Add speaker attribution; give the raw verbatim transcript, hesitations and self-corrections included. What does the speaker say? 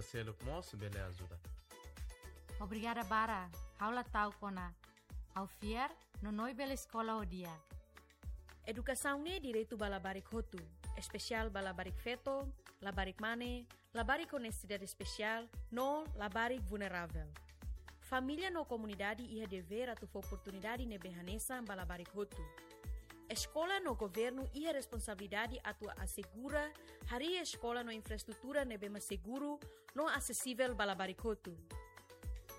Speaker 1: seluk moço, bele ajuda.
Speaker 2: Obrigada, Bara. Haula tau kona. Au fier, nonoi bela escola o dia.
Speaker 3: Educação ne direito balabarik hotu, especial balabarik feto, labarik mane, labarik honestidade especial, no labarik vulnerável. Família no comunidade ia dever a tu oportunidade ne behanesa balabarik hotu. Escola no governo ia responsabilidade a tu assegura hari escola no infraestrutura ne bema seguro no acessível balabarik hotu.